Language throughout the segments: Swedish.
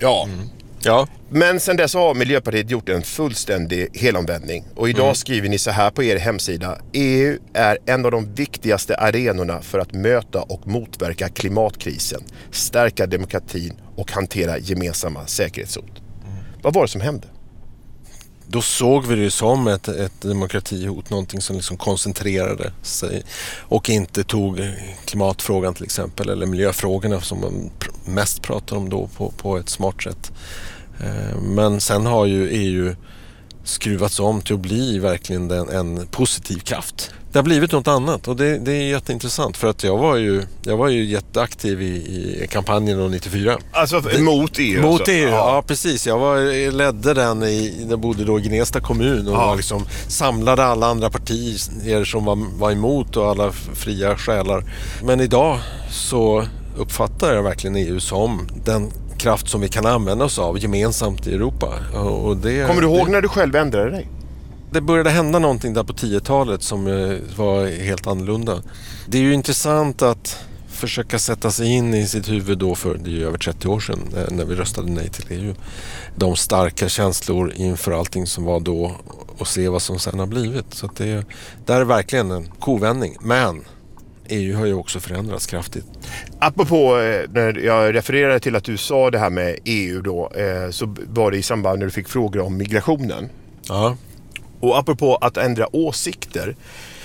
Ja. Ja. Men sen dess har Miljöpartiet gjort en fullständig helomvändning. Och idag skriver ni så här på er hemsida: EU är en av de viktigaste arenorna för att möta och motverka klimatkrisen, stärka demokratin och hantera gemensamma säkerhetshot. Vad var det som hände? Då såg vi det som ett demokratihot, någonting som liksom koncentrerade sig och inte tog klimatfrågan till exempel, eller miljöfrågorna som man mest pratar om då på ett smart sätt. Men sen har ju EU skruvats om till att bli verkligen en positiv kraft. Det har blivit något annat och det är jätteintressant, för att jag var ju jätteaktiv i kampanjen då 94. Alltså mot EU? Mot alltså. EU, ja precis. Jag ledde den jag bodde då i Gnesta kommun och var liksom, samlade alla andra partier som var emot och alla fria själar. Men idag så uppfattar jag verkligen EU som den kraft som vi kan använda oss av gemensamt i Europa. Och kommer du ihåg när du själv ändrade dig? Det började hända någonting där på 10-talet som var helt annorlunda. Det är ju intressant att försöka sätta sig in i sitt huvud då, för det är ju över 30 år sedan när vi röstade nej till EU. De starka känslor inför allting som var då och se vad som sen har blivit. Så att det där är verkligen en kovändning. Men EU har ju också förändrats kraftigt. Apropå när jag refererade till att du sa det här med EU då, så var det i samband när du fick frågor om migrationen. Ja. Och apropå att ändra åsikter,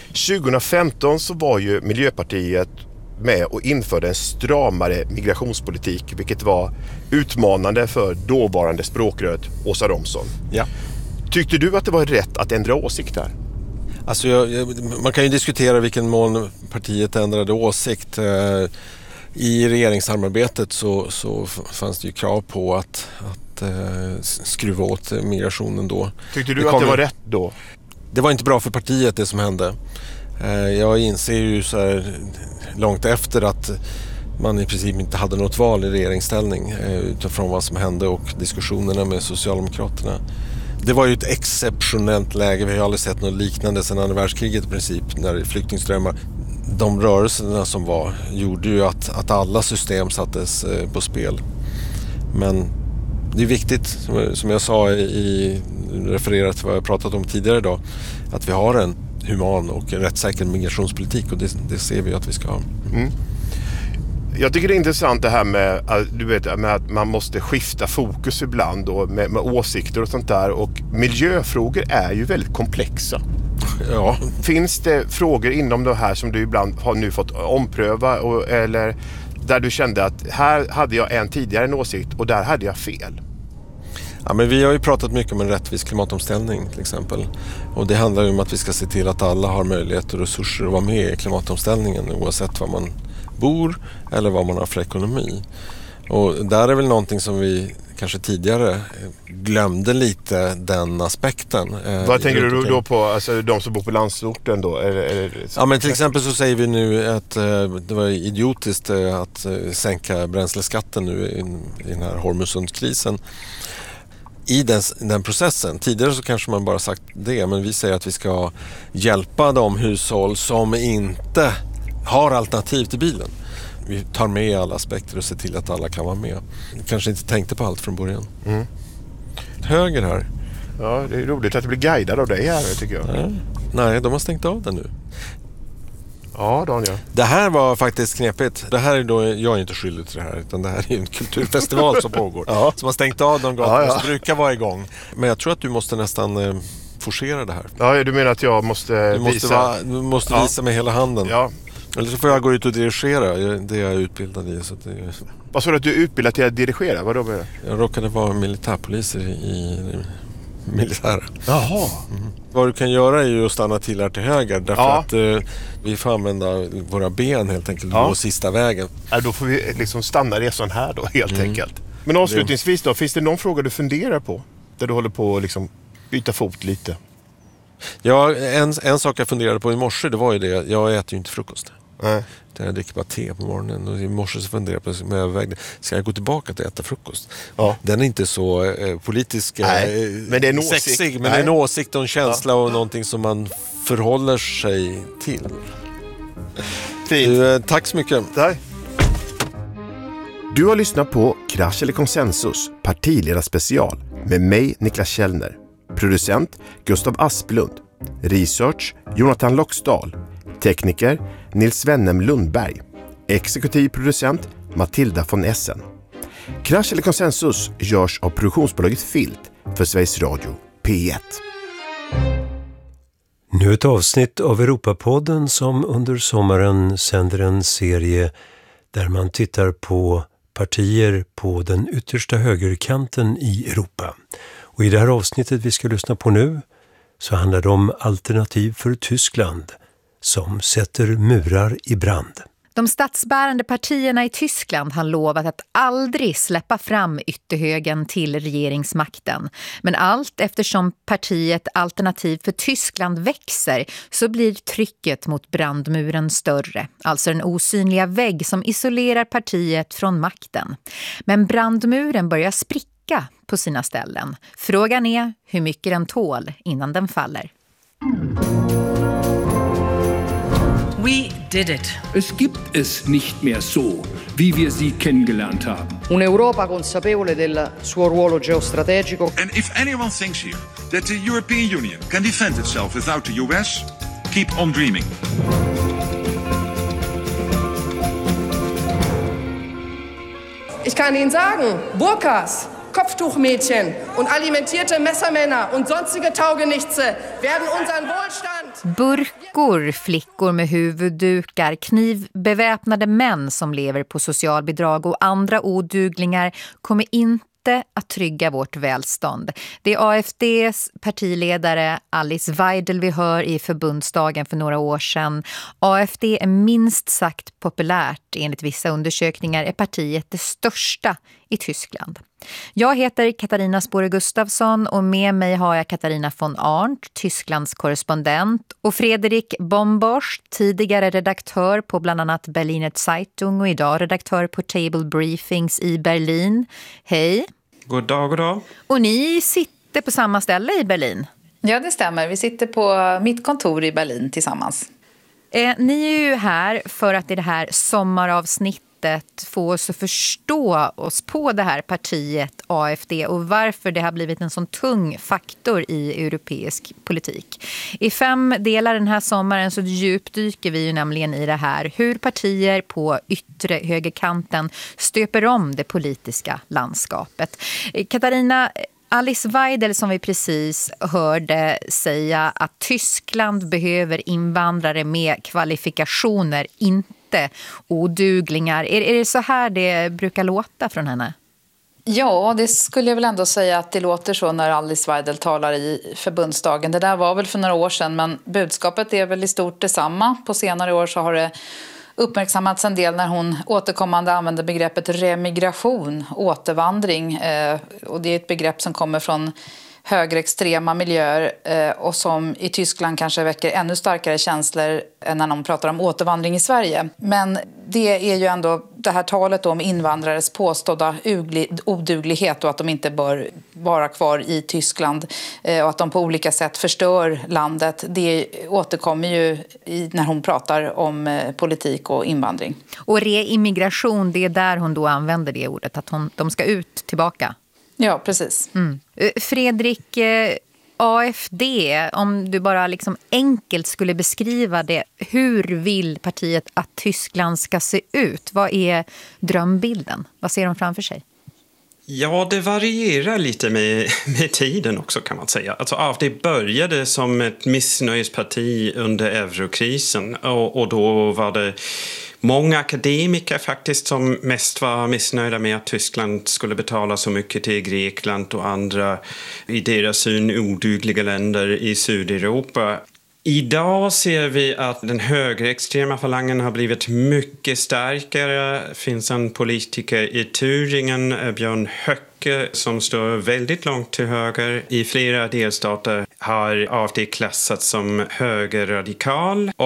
2015 så var ju Miljöpartiet med och införde en stramare migrationspolitik, vilket var utmanande för dåvarande språkröret Åsa Romson. Ja. Tyckte du att det var rätt att ändra åsikt där? Alltså man kan ju diskutera vilken mån partiet ändrade åsikt. I regeringssamarbetet så fanns det ju krav på att skruva åt migrationen då. Tyckte du att det var rätt då? Det var inte bra för partiet det som hände. Jag inser ju så här långt efter att man i princip inte hade något val i regeringsställning utifrån vad som hände och diskussionerna med Socialdemokraterna. Det var ju ett exceptionellt läge. Vi har aldrig sett något liknande sedan andra världskriget i princip, när flyktingströmmar. De rörelserna som var gjorde ju att alla system sattes på spel. Men det är viktigt, som jag sa i refererat till vad jag pratat om tidigare idag, att vi har en human och rättssäker migrationspolitik, och det ser vi att vi ska ha. Mm. Jag tycker det är intressant det här med, du vet, med att man måste skifta fokus ibland och med åsikter och sånt där, och miljöfrågor är ju väldigt komplexa. Ja. Finns det frågor inom det här som du ibland har nu fått ompröva eller där du kände att här hade jag tidigare en åsikt och där hade jag fel? Ja, men vi har ju pratat mycket om en rättvis klimatomställning till exempel. Och det handlar ju om att vi ska se till att alla har möjligheter och resurser att vara med i klimatomställningen oavsett var man bor eller vad man har för ekonomi. Och där är väl någonting som vi kanske tidigare glömde lite, den aspekten. Vad tänker du då på, alltså de som bor på landsorten då? Ja, men till exempel så säger vi nu att det var idiotiskt att sänka bränsleskatten nu i den här Hormuzsundskrisen. I den processen, tidigare så kanske man bara sagt det, men vi säger att vi ska hjälpa de hushåll som inte har alternativ till bilen. Vi tar med alla aspekter och ser till att alla kan vara med. Kanske inte tänkte på allt från början. Mm. Höger här. Ja, det är roligt att det blir guidad av dig här, tycker jag. Ja. Nej, de har stängt av den nu. Ja, Daniel. Det här var faktiskt knepigt. Det här är då, jag är inte skyldig till det här, utan det här är en kulturfestival som pågår. Ja. Som har stängt av de gatorna som brukar vara igång. Men jag tror att du måste nästan forcera det här. Ja, du menar att jag måste visa? Du måste visa med hela handen. Ja. Eller så får jag gå ut och dirigera. Det är jag utbildad i. Så att det... Vad sa du att du är utbildad till att dirigera? Vad då menar du? Jag råkade vara militärpoliser i militären. Jaha. Mm. Vad du kan göra är ju att stanna till här till höger. Därför att vi får använda våra ben helt enkelt. Gå sista vägen. Ja, då får vi liksom stanna resan här då helt enkelt. Men avslutningsvis då, finns det någon fråga du funderar på? Där du håller på att liksom byta fot lite? Ja, en sak jag funderade på i morse, det var ju det. Jag äter ju inte frukost. Nej. Jag dricker bara te på morgonen. Och i morse så funderade jag på om jag övervägde, ska jag gå tillbaka till att äta frukost? Ja. Den är inte så politisk, men det är en sexig, men det är en åsikt och en känsla och någonting som man förhåller sig till. Fint. Tack så mycket. Tack. Du har lyssnat på Krasch eller konsensus, partiledarspecial med mig Niklas Källner. Producent Gustav Asplund. Research Jonathan Loxdal. Tekniker Nils Wennem Lundberg. Exekutiv producent Matilda von Essen. Krasch eller konsensus görs av produktionsbolaget Filt för Sveriges Radio P1. Nu ett avsnitt av Europapodden som under sommaren sänder en serie där man tittar på partier på den yttersta högerkanten i Europa. Och i det här avsnittet vi ska lyssna på nu så handlar det om Alternativ för Tyskland som sätter murar i brand. De statsbärande partierna i Tyskland har lovat att aldrig släppa fram ytterhögern till regeringsmakten. Men allt eftersom partiet Alternativ för Tyskland växer så blir trycket mot brandmuren större. Alltså den osynliga vägg som isolerar partiet från makten. Men brandmuren börjar spricka på sina ställen. Frågan är hur mycket den tål innan den faller. We did it. Es gibt es nicht mehr so, wie wir sie kennengelernt haben. Un'Europa consapevole del suo ruolo geostrategico. And if anyone thinks here that the European Union can defend itself without the US, keep on dreaming. Ich kann Ihnen sagen, Burkas, Kopftuchmädchen und alimentierte Messermänner und sonstige Taugenichtse werden unseren Wohlstand... Burkor, flickor med huvuddukar, knivbeväpnade män som lever på socialbidrag och andra oduglingar kommer inte att trygga vårt välstånd. Det är AfDs partiledare Alice Weidel vi hör i förbundsdagen för några år sedan. AfD är minst sagt populärt. Enligt vissa undersökningar är partiet det största i Tyskland. Jag heter Katarina Spåre Gustafsson och med mig har jag Katarina von Arndt, Tysklands korrespondent, och Fredrik Bombosch, tidigare redaktör på bland annat Berliner Zeitung och idag redaktör på Table Briefings i Berlin. Hej! God dag, god dag. Och ni sitter på samma ställe i Berlin? Ja, det stämmer. Vi sitter på mitt kontor i Berlin tillsammans. Ni är ju här för att i det här sommaravsnittet få oss att förstå oss på det här partiet AfD och varför det har blivit en sån tung faktor i europeisk politik. I 5 delar den här sommaren så djupdyker vi ju nämligen i det här hur partier på yttre högerkanten stöper om det politiska landskapet. Katarina, Alice Weidel som vi precis hörde säga att Tyskland behöver invandrare med kvalifikationer, inte oduglingar. Är det så här det brukar låta från henne? Ja, det skulle jag väl ändå säga att det låter så när Alice Weidel talar i förbundsdagen. Det där var väl för några år sedan, men budskapet är väl i stort detsamma. På senare år så har det uppmärksammats en del när hon återkommande använder begreppet remigration, återvandring. Och det är ett begrepp som kommer från högerextrema miljöer och som i Tyskland kanske väcker ännu starkare känslor än när någon pratar om återvandring i Sverige. Men det är ju ändå det här talet om invandrares påstådda oduglighet och att de inte bör vara kvar i Tyskland och att de på olika sätt förstör landet. Det återkommer ju när hon pratar om politik och invandring. Och reimmigration, det är där hon då använder det ordet, att de ska ut tillbaka. Ja, precis. Mm. Fredrik, AfD, om du bara liksom enkelt skulle beskriva det, hur vill partiet att Tyskland ska se ut? Vad är drömbilden? Vad ser de framför sig? Ja, det varierar lite med tiden också kan man säga. Alltså AfD började som ett missnöjesparti under eurokrisen och då var det många akademiker faktiskt som mest var missnöjda med att Tyskland skulle betala så mycket till Grekland och andra i deras syn odugliga länder i Sydeuropa. Idag ser vi att den högerextrema falangen har blivit mycket starkare. Det finns en politiker i Thüringen, Björn Höcke, som står väldigt långt till höger. I flera delstater har AfD klassats som högerradikal och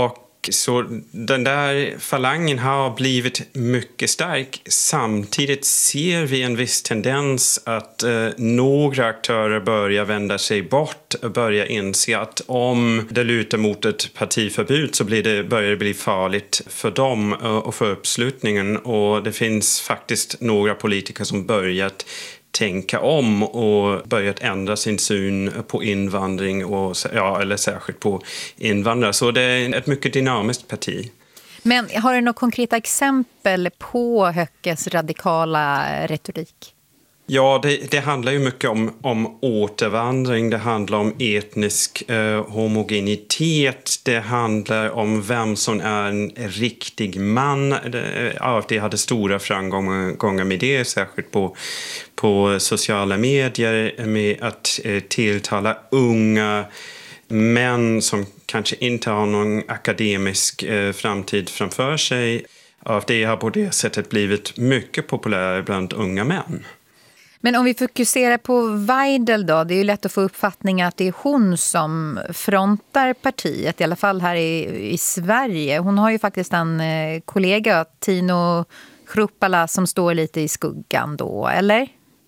Så den där falangen har blivit mycket stark. Samtidigt ser vi en viss tendens att några aktörer börjar vända sig bort och börjar inse att om det lutar mot ett partiförbud så börjar det bli farligt för dem och för uppslutningen. Och det finns faktiskt några politiker som börjat tänka om och börjat ändra sin syn på invandring eller särskilt på invandrare. Så det är ett mycket dynamiskt parti. Men har du några konkreta exempel på Höckes radikala retorik? Ja, det handlar ju mycket om återvandring, det handlar om etnisk homogenitet, det handlar om vem som är en riktig man. AfD hade stora framgångar med det, särskilt på sociala medier, med att tilltala unga män som kanske inte har någon akademisk framtid framför sig. AfD har på det sättet blivit mycket populär bland unga män. Men om vi fokuserar på Weidel då, det är ju lätt att få uppfattningen att det är hon som frontar partiet, i alla fall här i Sverige. Hon har ju faktiskt en kollega, Tino Hruppala, som står lite i skuggan då, eller?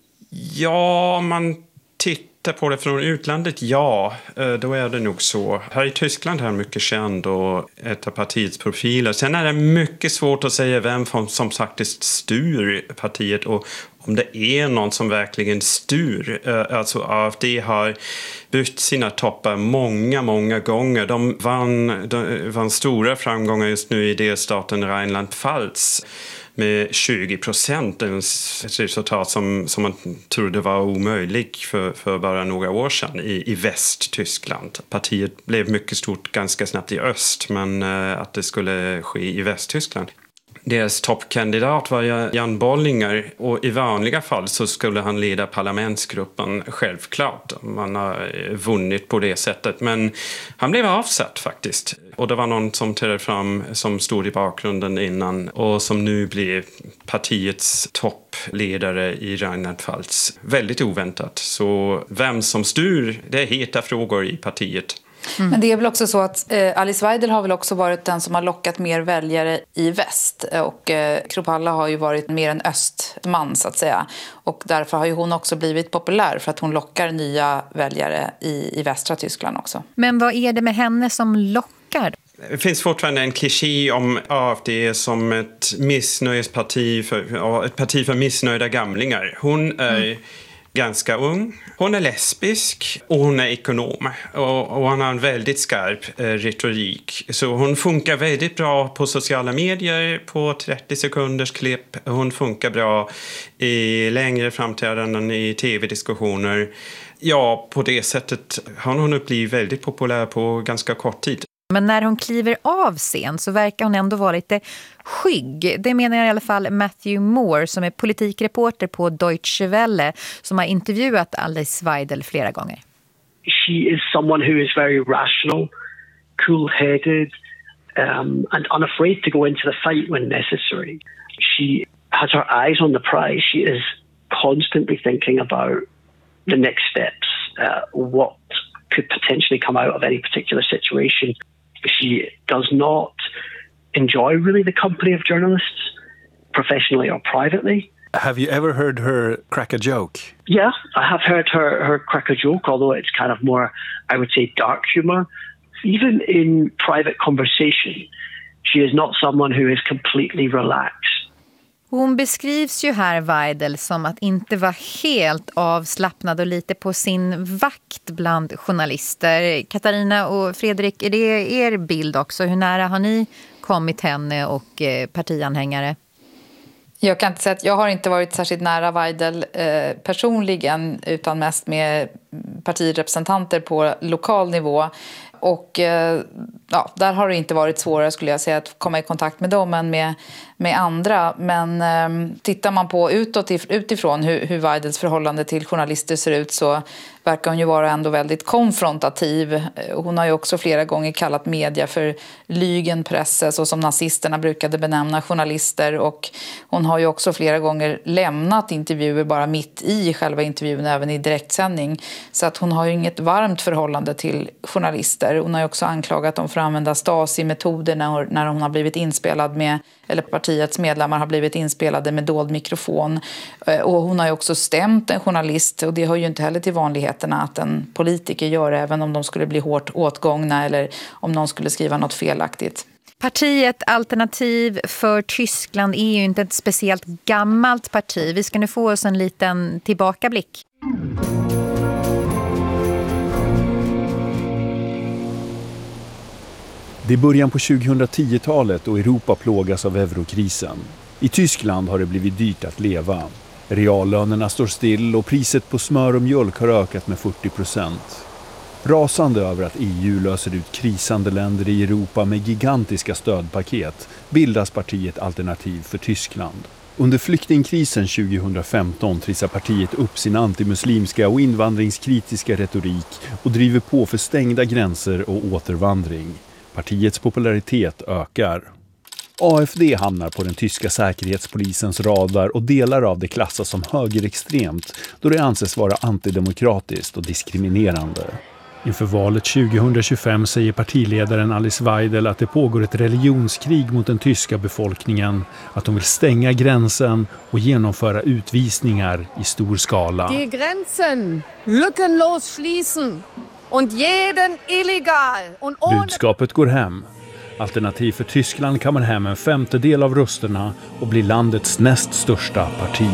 Ja, man tittar på det från utlandet, ja, då är det nog så. Här i Tyskland är han mycket känd och ett av partiets profiler. Sen är det mycket svårt att säga vem som faktiskt styr partiet och om det är någon som verkligen styr. Alltså AfD har bytt sina toppar många gånger. De vann stora framgångar just nu i delstaten Rheinland-Pfalz med 20%, ett resultat som man trodde var omöjligt för bara några år sedan i Västtyskland. Partiet blev mycket stort ganska snabbt i öst, men att det skulle ske i Västtyskland. Deras toppkandidat var Jan Bollinger och i vanliga fall så skulle han leda parlamentsgruppen, självklart. Man har vunnit på det sättet, men han blev avsatt faktiskt. Och det var någon som trädde fram som stod i bakgrunden innan och som nu blir partiets toppledare i Rheinland-Pfalz. Väldigt oväntat. Så vem som styr, det är heta frågor i partiet. Mm. Men det är väl också så att Alice Weidel har väl också varit den som har lockat mer väljare i väst och Hruppala har ju varit mer en östman så att säga, och därför har ju hon också blivit populär för att hon lockar nya väljare i västra Tyskland också. Men vad är det med henne som lockar? Det finns fortfarande en kliché om AfD som ett missnöjesparti, ett parti för missnöjda gamlingar. Hon är ganska ung. Hon är lesbisk och hon är ekonom och hon har en väldigt skarp retorik. Så hon funkar väldigt bra på sociala medier på 30 sekunders klipp. Hon funkar bra i längre framträdanden i tv-diskussioner. Ja, på det sättet har hon blivit väldigt populär på ganska kort tid. Men när hon kliver av scen så verkar hon ändå vara lite skygg. Det menar i alla fall Matthew Moore som är politikreporter på Deutsche Welle som har intervjuat Alice Weidel flera gånger. She is someone who is very rational, cool-headed and unafraid to go into the fight when necessary. She has her eyes on the prize. She is constantly thinking about the next steps, what could potentially come out of any particular situation. She does not enjoy really the company of journalists, professionally or privately. Have you ever heard her crack a joke? Yeah, I have heard her crack a joke, although it's kind of more, I would say, dark humor. Even in private conversation, she is not someone who is completely relaxed. Hon beskrivs ju här, Weidel, som att inte vara helt avslappnad och lite på sin vakt bland journalister. Katarina och Fredrik, är det er bild också? Hur nära har ni kommit henne och partianhängare? Jag kan inte säga att jag har inte varit särskilt nära Weidel personligen utan mest med partirepresentanter på lokal nivå. Och ja, där har det inte varit svårare skulle jag säga att komma i kontakt med dem än med andra. Men tittar man på utifrån hur Weidels förhållande till journalister ser ut så verkar hon ju vara ändå väldigt konfrontativ. Hon har ju också flera gånger kallat media för lygenpresse så som nazisterna brukade benämna journalister. Och hon har ju också flera gånger lämnat intervjuer bara mitt i själva intervjun även i direktsändning. Så att hon har ju inget varmt förhållande till journalister. metoder. Hon har ju också anklagat dem för att använda Stasi-metoder när hon har blivit inspelad med, eller partiets medlemmar har blivit inspelade med dold mikrofon. Och hon har ju också stämt en journalist, och det hör ju inte heller till vanligheterna att en politiker gör, även om de skulle bli hårt åtgångna eller om någon skulle skriva något felaktigt. Partiet Alternativ för Tyskland är ju inte ett speciellt gammalt parti. Vi ska nu få oss en liten tillbakablick. Det är början på 2010-talet och Europa plågas av eurokrisen. I Tyskland har det blivit dyrt att leva. Reallönerna står still och priset på smör och mjölk har ökat med 40%. Rasande över att EU löser ut krisande länder i Europa med gigantiska stödpaket bildas partiet Alternativ för Tyskland. Under flyktingkrisen 2015 trissar partiet upp sin antimuslimska och invandringskritiska retorik och driver på för stängda gränser och återvandring. Partiets popularitet ökar. AfD hamnar på den tyska säkerhetspolisens radar och delar av det klassas som högerextremt då det anses vara antidemokratiskt och diskriminerande. Inför valet 2025 säger partiledaren Alice Weidel att det pågår ett religionskrig mot den tyska befolkningen, att de vill stänga gränsen och genomföra utvisningar i stor skala. Die Grenzen lückenlos schließen und jeden illegal und ohne... Budskapet går hem. Alternativ för Tyskland kammar hem 1/5 av rösterna och blir landets näst största parti.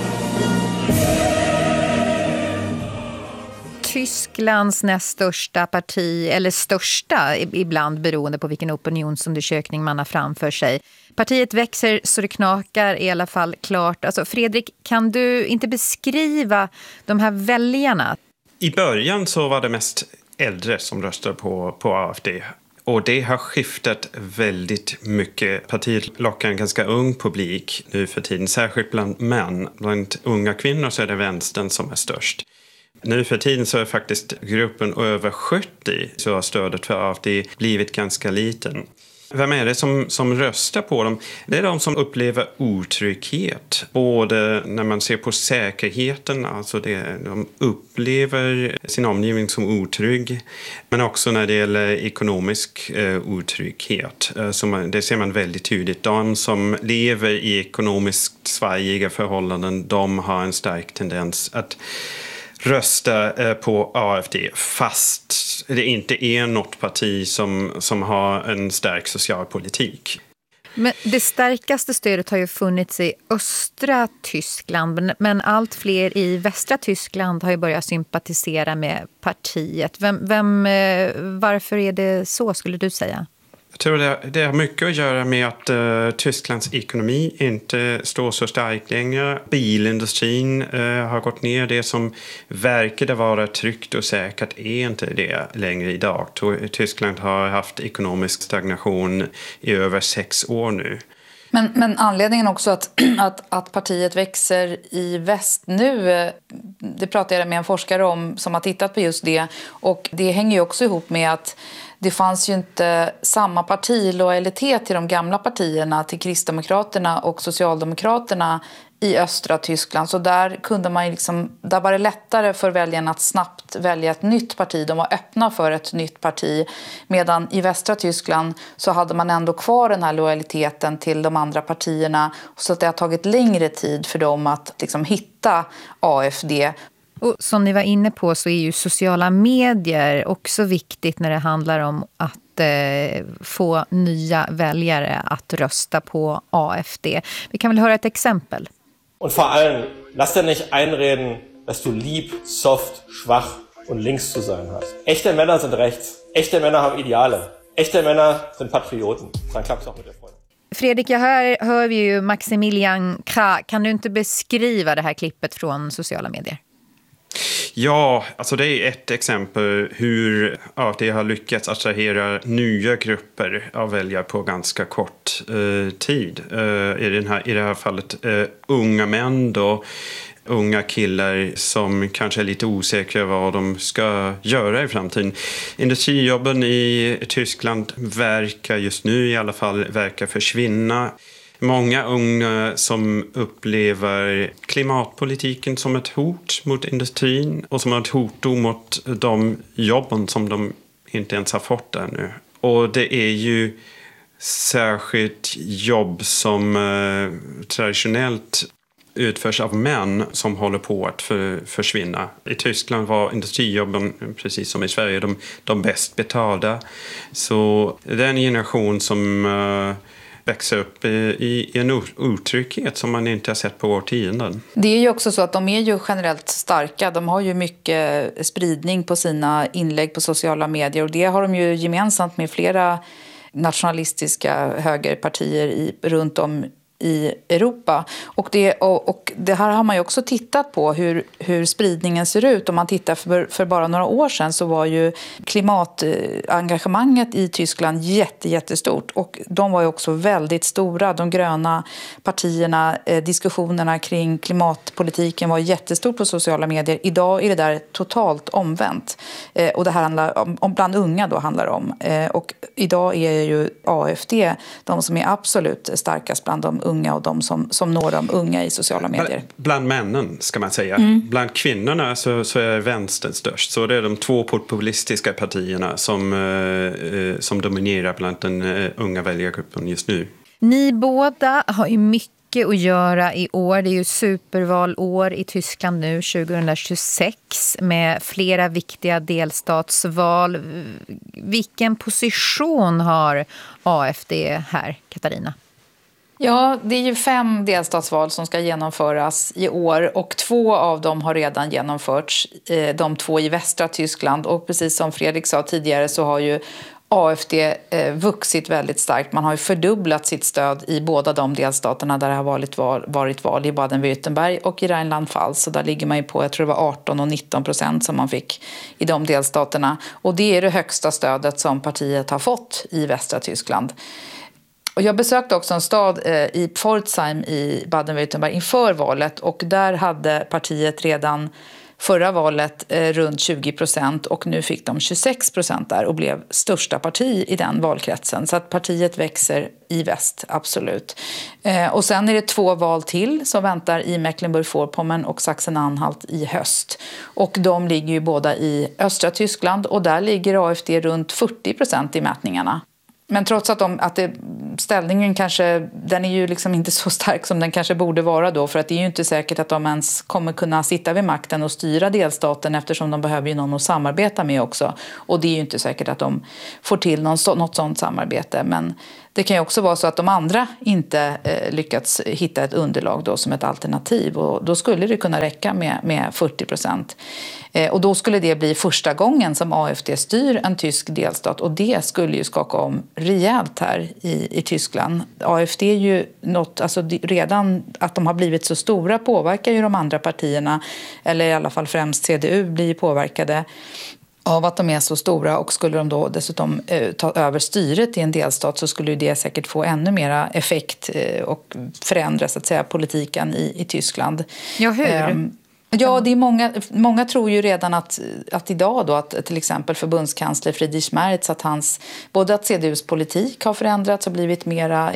Tysklands näst största parti, eller största ibland beroende på vilken opinionsundersökning man har framför sig. Partiet växer så det knakar i alla fall klart. Alltså, Fredrik, kan du inte beskriva de här väljarna? I början så var det mest äldre som röstade på AfD. Och det har skiftat väldigt mycket. Partiet lockar en ganska ung publik nu för tiden, särskilt bland män. Bland unga kvinnor så är det vänstern som är störst. Nu för tiden så är faktiskt gruppen över 70 så har stödet för AfD blivit ganska liten. Vem är det som röstar på dem? Det är de som upplever otrygghet. Både när man ser på säkerheten, alltså de upplever sin omgivning som otrygg. Men också när det gäller ekonomisk otrygghet. Det ser man väldigt tydligt. De som lever i ekonomiskt svajiga förhållanden, de har en stark tendens att rösta på AfD fast det inte är något parti som har en stark socialpolitik. Men det starkaste stödet har ju funnits i östra Tyskland, men allt fler i västra Tyskland har ju börjat sympatisera med partiet. Varför är det så, skulle du säga? Jag tror det har mycket att göra med att Tysklands ekonomi inte står så starkt längre. Bilindustrin har gått ner. Det som verkade vara tryggt och säkert är inte det längre idag. Tyskland har haft ekonomisk stagnation i över 6 år nu. Men anledningen också att partiet växer i väst nu, det pratade jag med en forskare om som har tittat på just det. Och det hänger ju också ihop med att det fanns ju inte samma partilojalitet till de gamla partierna, till Kristdemokraterna och Socialdemokraterna i östra Tyskland. Så där kunde man där var det lättare för väljarna att snabbt välja ett nytt parti. De var öppna för ett nytt parti. Medan i västra Tyskland så hade man ändå kvar den här lojaliteten till de andra partierna. Så att det har tagit längre tid för dem att hitta AfD. Och som ni var inne på så är ju sociala medier också viktigt när det handlar om att få nya väljare att rösta på AfD. Vi kan väl höra ett exempel. Och vor allem, lass dir nicht einreden, dass du lieb, soft, schwach und links zu sein hast. Echte Männer sind rechts. Echte Männer haben Ideale. Echte Männer sind Patrioten. Dann klappt's auch mit der Freundin. Fredrik, hör vi ju Maximilian Krah. Kan du inte beskriva det här klippet från sociala medier? Ja, alltså det är ett exempel hur AfD har lyckats attrahera nya grupper av väljare på ganska kort tid. I det här fallet unga män då, unga killar som kanske är lite osäkra vad de ska göra i framtiden. Industrijobben i Tyskland verkar just nu i alla fall försvinna. Många unga som upplever klimatpolitiken som ett hot mot industrin och som ett hot mot de jobben som de inte ens har fått ännu. Och det är ju särskilt jobb som traditionellt utförs av män som håller på att försvinna. I Tyskland var industrijobben, precis som i Sverige, de bäst betalda. Så den generation som växer upp i en otrygghet som man inte har sett på årtionden. Det är ju också så att de är ju generellt starka. De har ju mycket spridning på sina inlägg på sociala medier och det har de ju gemensamt med flera nationalistiska högerpartier runt om i Europa. Och det här har man ju också tittat på hur spridningen ser ut. Om man tittar för bara några år sedan så var ju klimatengagemanget i Tyskland jättestort. Och de var ju också väldigt stora. De gröna partierna, diskussionerna kring klimatpolitiken var jättestort på sociala medier. Idag är det där totalt omvänt. Och det här handlar om bland unga då handlar det om. Och idag är ju AFD de som är absolut starkast bland de unga och de som når de unga i sociala medier. Bland männen ska man säga. Bland kvinnorna så är vänstern störst. Så det är de två populistiska partierna som dominerar bland den unga väljargruppen just nu. Ni båda har ju mycket att göra i år. Det är ju supervalår i Tyskland nu 2026 med flera viktiga delstatsval. Vilken position har AFD här, Katarina? Ja, det är ju 5 delstatsval som ska genomföras i år och 2 av dem har redan genomförts, de 2 i västra Tyskland. Och precis som Fredrik sa tidigare så har ju AFD vuxit väldigt starkt. Man har ju fördubblat sitt stöd i båda de delstaterna där det har varit val i Baden-Württemberg och i Rheinland-Pfalz. Så där ligger man ju på, jag tror det var 18 och 19% som man fick i de delstaterna. Och det är det högsta stödet som partiet har fått i västra Tyskland. Och jag besökte också en stad i Pforzheim i Baden-Württemberg inför valet och där hade partiet redan förra valet runt 20% och nu fick de 26% där och blev största parti i den valkretsen. Så att partiet växer i väst, absolut. Och sen är det 2 val till som väntar i Mecklenburg-Vorpommern och Sachsen-Anhalt i höst. Och de ligger ju båda i östra Tyskland och där ligger AFD runt 40% i mätningarna. Men trots att ställningen kanske, den är ju liksom inte så stark som den kanske borde vara då. För att det är ju inte säkert att de ens kommer kunna sitta vid makten och styra delstaten eftersom de behöver ju någon att samarbeta med också. Och det är ju inte säkert att de får till något sådant samarbete. Men det kan ju också vara så att de andra inte lyckats hitta ett underlag då som ett alternativ. Och då skulle det kunna räcka med 40%. Och då skulle det bli första gången som AFD styr en tysk delstat. Och det skulle ju skaka om rejält här i Tyskland. AFD är ju något, alltså redan att de har blivit så stora påverkar ju de andra partierna. Eller i alla fall främst CDU blir påverkade av att de är så stora, och skulle de då dessutom ta över styret i en delstat så skulle det säkert få ännu mera effekt och förändra så att säga politiken i Tyskland. Ja, hur? Ja, det är många tror ju redan att idag då att till exempel förbundskansler Friedrich Merz både att CDUs politik har förändrats och blivit mera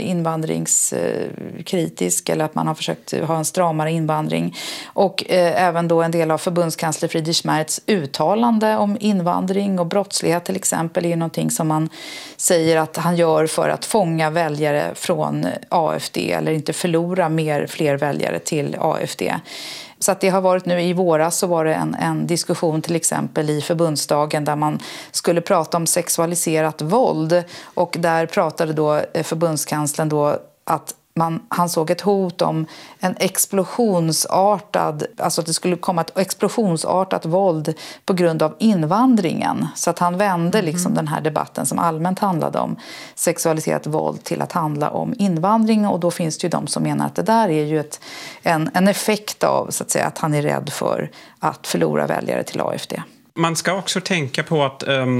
invandringskritisk, eller att man har försökt ha en stramare invandring, och även då en del av förbundskansler Friedrich Merz uttalande om invandring och brottslighet till exempel är någonting som man säger att han gör för att fånga väljare från AFD eller inte förlora fler väljare till AFD. Så att det har varit nu i våras, så var det en diskussion till exempel i förbundsdagen där man skulle prata om sexualiserat våld, och där pratade då förbundskanslern då att han såg ett hot om en explosionsartad, alltså att det skulle komma ett explosionsartat våld på grund av invandringen. Så att han vände liksom den här debatten som allmänt handlade om sexualiserat våld till att handla om invandring. Och då finns det ju de som menar att det där är ju en effekt av så att säga att han är rädd för att förlora väljare till AFD. Man ska också tänka på att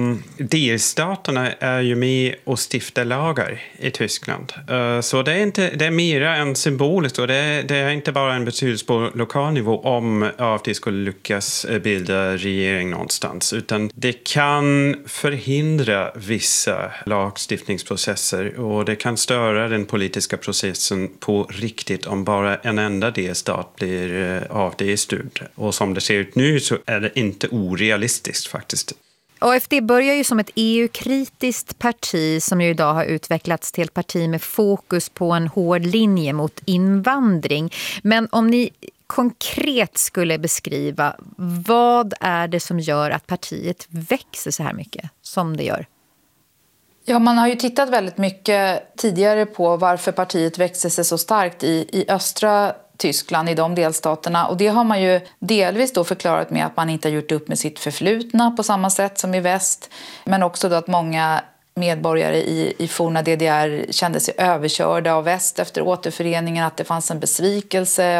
delstaterna är ju med och stiftar lagar i Tyskland. Så det är mer än symboliskt, och det är inte bara en betydelse på lokal nivå om AFD skulle lyckas bilda regering någonstans. Utan det kan förhindra vissa lagstiftningsprocesser, och det kan störa den politiska processen på riktigt om bara en enda delstat blir AFD-styrd. Och som det ser ut nu så är det inte orealistiskt faktiskt. AfD börjar ju som ett EU-kritiskt parti som ju idag har utvecklats till ett parti med fokus på en hård linje mot invandring. Men om ni konkret skulle beskriva, vad är det som gör att partiet växer så här mycket som det gör? Ja, man har ju tittat väldigt mycket tidigare på varför partiet växer sig så starkt i östra Tyskland, i de delstaterna. Och det har man ju delvis då förklarat med att man inte har gjort upp med sitt förflutna på samma sätt som i väst. Men också då att många medborgare i forna DDR kände sig överkörda av väst efter återföreningen, att det fanns en besvikelse,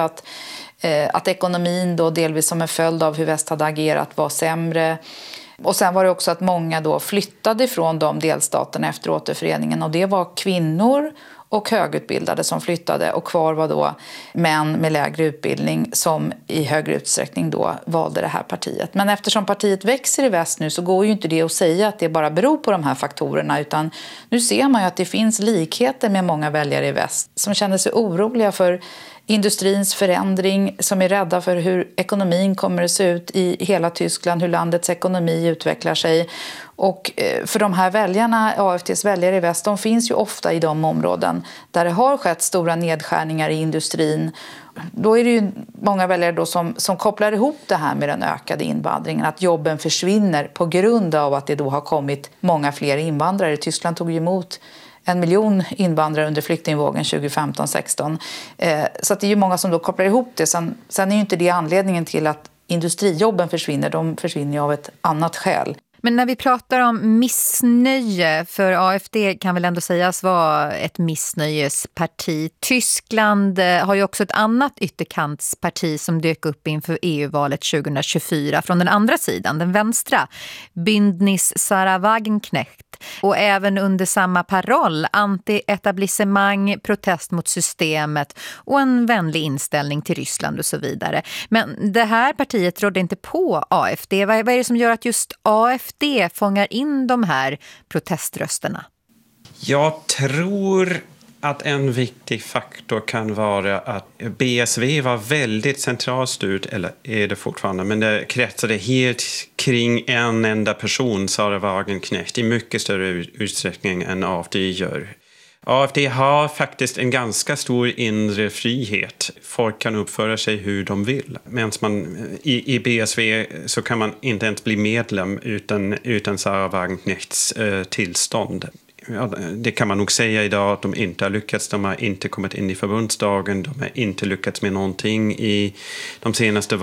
att ekonomin då delvis som en följd av hur väst hade agerat var sämre. Och sen var det också att många då flyttade från de delstaterna efter återföreningen, och det var kvinnor och högutbildade som flyttade, och kvar var då män med lägre utbildning som i högre utsträckning då valde det här partiet. Men eftersom partiet växer i väst nu så går ju inte det att säga att det bara beror på de här faktorerna, utan nu ser man ju att det finns likheter med många väljare i väst som känner sig oroliga för industrins förändring, som är rädda för hur ekonomin kommer att se ut i hela Tyskland, hur landets ekonomi utvecklar sig. Och för de här väljarna, AfDs väljare i väst, de finns ju ofta i de områden där det har skett stora nedskärningar i industrin. Då är det ju många väljare då som kopplar ihop det här med den ökade invandringen, att jobben försvinner på grund av att det då har kommit många fler invandrare. Tyskland tog ju emot 1 miljon invandrare under flyktingvågen 2015-16. Så att det är ju många som då kopplar ihop det. Sen är ju inte det anledningen till att industrijobben försvinner. De försvinner ju av ett annat skäl. Men när vi pratar om missnöje, för AfD kan väl ändå sägas vara ett missnöjesparti. Tyskland har ju också ett annat ytterkantsparti som dök upp inför EU-valet 2024 från den andra sidan, den vänstra, Bündnis Sarah Wagenknecht. Och även under samma paroll, anti-etablissemang, protest mot systemet och en vänlig inställning till Ryssland och så vidare. Men det här partiet rådde inte på AfD. Vad är det som gör att just AfD fångar in de här proteströsterna? Jag tror att en viktig faktor kan vara att BSV var väldigt centralstyrt, eller är det fortfarande, men det kretsade helt kring en enda person, Sarah Wagenknecht, i mycket större utsträckning än AfD gör. AfD har faktiskt en ganska stor inre frihet. Folk kan uppföra sig hur de vill. Medan man i BSV så kan man inte ens bli medlem utan Sarah Wagenknechts tillstånd. Ja, det kan man nog säga idag att de inte har lyckats. De har inte kommit in i förbundsdagen. De har inte lyckats med någonting i de senaste